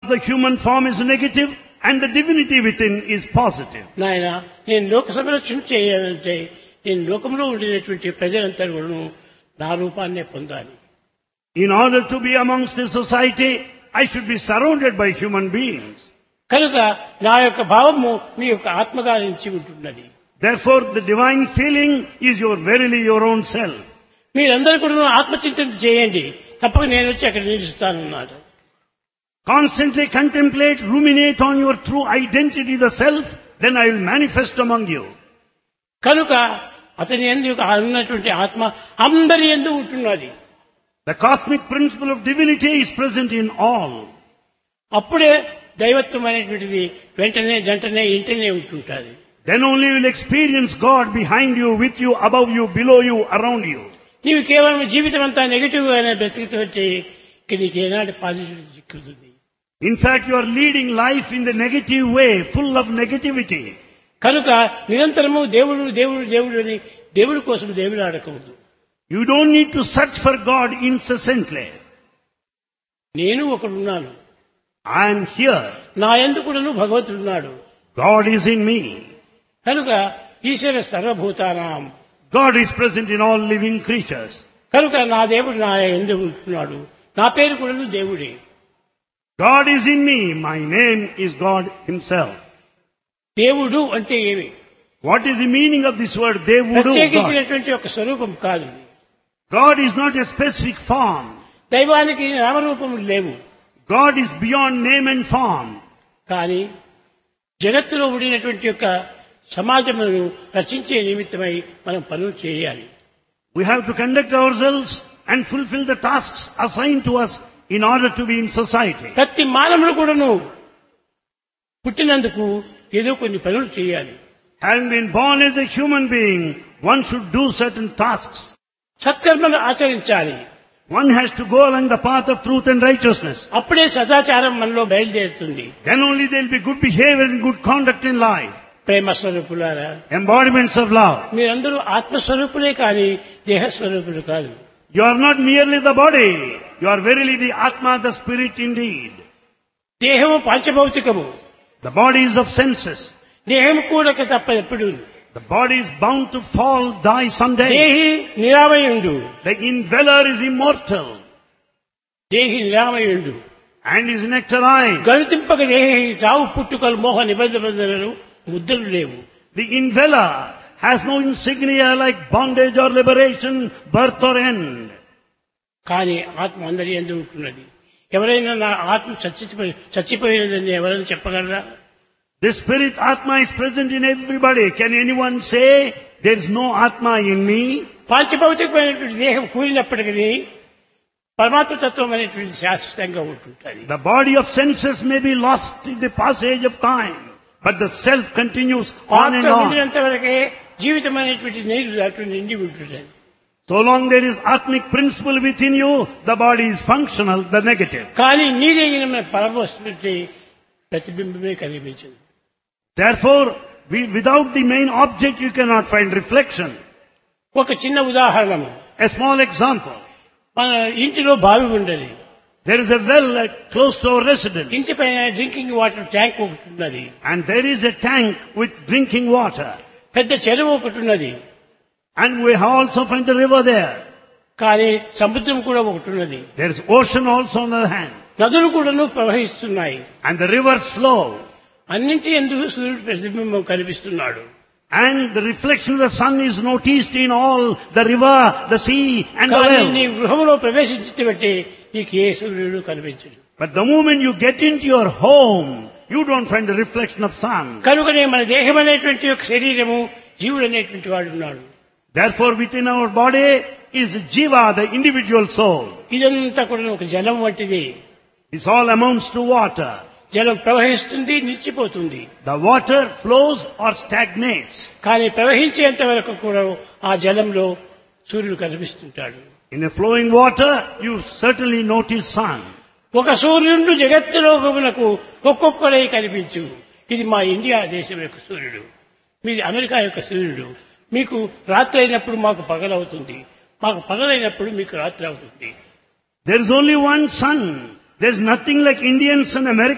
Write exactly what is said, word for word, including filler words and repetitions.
The human form is negative and the divinity within is positive. నాయన నేను లోక సంరక్షణ చేయాలంటే నేను లోకంలో ఉండినటువంటి ప్రజలంతా కూడా నా రూపాన్నే పొందాలి. In order to be amongst the society, I should be surrounded by human beings. కనుక నా యొక్క భావము మీ యొక్క ఆత్మగా నుంచి ఉంటున్నది. Therefore, the divine feeling is your verily your own self. మీరందరూ కూడా ఆత్మచింతన చేయండి, తప్పక నేను వచ్చి అక్కడ నిలుస్తానన్నాడు. Constantly contemplate, ruminate on your true identity, the self, then I will manifest among you. కనుక అతని యందు ఉన్నటువంటి ఆత్మ అందరి యందు ఉంటున్నది. The cosmic principle of divinity is present in all. అప్పుడే దైవత్వం అనేటువంటిది వెంటనే జంటనే ఇంటనే ఉంటుంటుంది. Then only you will experience God behind you, with you, above you, below you, around you. నీవు కేవలం జీవితం అంతా నెగిటివ్ గానే బ్రతికితే నీకు ఏనాటి positive చిక్కుతుంది. In fact, you are leading life in the negative way, full of negativity. కనుక నిరంతరము దేవుడు దేవుడు దేవుడు అని దేవుడి కోసం దేవుడు ఆడకూడదు. You don't need to search for God incessantly. నేను ఒకడున్నాను, I am here. నా యందు కూడాను భగవంతుడు ఉన్నాడు. God is in me. కనుక ఈశ్వర సర్వభూతానాం, God is present in all living creatures. కనుక నా దేవుడు నా యందు ఉంటున్నాడు. నా పేరు కూడాను దేవుడే. God is in me. My name is God himself. దేవుడు అంటే ఏమి? What is the meaning of this word Devudu? God. ప్రత్యేకించినటువంటి ఒక స్వరూపం కాదు. God is not a specific form. దైవానికి నామరూపములు లేవు. God is beyond name and form. కానీ జగత్తులో ఉండినటువంటి యొక్క సమాజమును రచించే నిమిత్తమై మనం పనులు చేయాలి. We have to conduct ourselves and fulfill the tasks assigned to us in order to be in society. ప్రతి మానవుడు కూడాను పుట్టినందుకు ఏదో కొన్ని పనులు చేయాలి. Having been born as a human being, one should do certain tasks. సత్కర్మలు ఆచరించాలి. One has to go along the path of truth and righteousness. అప్పుడే సదాచారం మనలో బయలుదేరుతుంది. Then only there will be good behavior and good conduct in life. ప్రేమ స్వరూపులారా, Embodiments of love. మీరందరూ ఆత్మస్వరూపులే కానీ దేహస్వరూపులు కాదు. You are not merely the body. You are verily the Atma, the spirit indeed. దేహము పంచభౌతికము. The body is of senses. దేహం కూడక తప్ప ఎప్పుడు. The body is bound to fall, die someday. దేహి నిరామయుండు. The indweller is immortal దేహి నిరామయుండు. and is nectarine. గణితింపక దేహి చావు పుట్టుకలు మోహ నిబంధనలు ముద్రలు లేవు. The indweller has no insignia like bondage or liberation, birth or end. కానీ ఆత్మ అందరి యందు ఉంటున్నది. ఎవరైనా నా ఆత్మ చచ్చిపోయి చచ్చిపోయినదని ఎవరైనా చెప్పగలరా? The spirit Atma is present in everybody. Can anyone say there is no Atma in me? పాంచభౌతికమైనటువంటి దేహం కూలినప్పటికీ పరమాత్మ తత్వం అనేటువంటి శాశ్వతంగా ఉంటుంటుంది. The body of senses may be lost in the passage of time, but the self continues on and ఆత్మ on. ఉండినంత వరకే జీవితం అనేటువంటి నీరు అటు నిండి ఉంటుంటుంది. So long there is Atmic principle within you, the body is functional, the negative. కానీ నీరైన పరమవస్తువుకి ప్రతిబింబమే కనిపించదు. Therefore, we, without the main object you cannot find reflection. ఒక చిన్న ఉదాహరణ, A small example. మన ఇంటిలో బావి ఉండదు. There is a well at, close to our residence. ఇంటి పైన డ్రింకింగ్ వాటర్ ట్యాంక్ ఒకటి ఉన్నది. And there is a tank with drinking water. పెద్ద చెరువు ఒకటి ఉన్నది. And we also find the river there. కానీ సముద్రం కూడా ఒకటి ఉన్నది. There is ocean also on the other hand. నదులు కూడాను ప్రవహిస్తున్నాయి. And the rivers flow. అన్నింటి ఎందుకు సూర్యుడు ప్రతిబింబం కనిపిస్తున్నాడు. And the reflection of the sun is noticed in all the river, the sea and the కానీ నీ well. గృహంలో ప్రవేశించేటువంటి నీకు ఏ సూర్యుడు కనిపించడు. But the moment you get into your home, you don't find the reflection of sun. కనుకనే మన దేహం అనేటువంటి ఒక శరీరము జీవుడు అనేటువంటి వాడు ఉన్నాడు. Therefore within our body is Jiva, the individual soul. ఇదంతా కూడా ఒక జలం వంటిది. This all amounts to water. జలం ప్రవహిస్తుంది, నిలిచిపోతుంది. The water flows or stagnates. కానీ ప్రవహించేంత వరకు కూడా ఆ జలంలో సూర్యుడు కనిపిస్తుంటాడు. In a flowing water, you certainly notice sun. ఒక సూర్యుడు జగత్తులో మనకు ఒక్కొక్కడే కనిపించు. ఇది మా ఇండియా దేశం యొక్క సూర్యుడు, మీది అమెరికా యొక్క సూర్యుడు. మీకు రాత్రి అయినప్పుడు మాకు పగలవుతుంది, మాకు పగలైనప్పుడు మీకు రాత్రి అవుతుంది. There is only one sun. There is nothing like Indians and Americans.